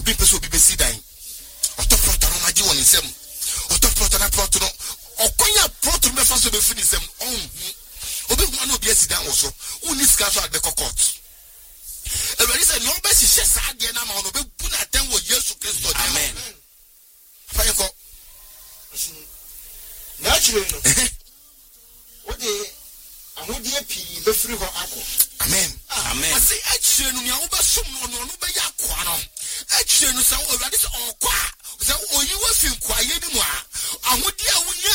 obi peso obi besi dan otoprota no maji won nsem otoprota na proto no okonya proto me fa so be fini nsem obi hu na obi asi dan wo so uni ska so ade court everybody say no be si sa ade na ma no be bu na den wo Yesu Kristo amen fa ko naturally no what the amodie pi be free ho akọ amen amen I say actually no ya wo be som no be ya kwa no actually no say already say okwa say oyiwo fi kwa ye ni mu a ahodi a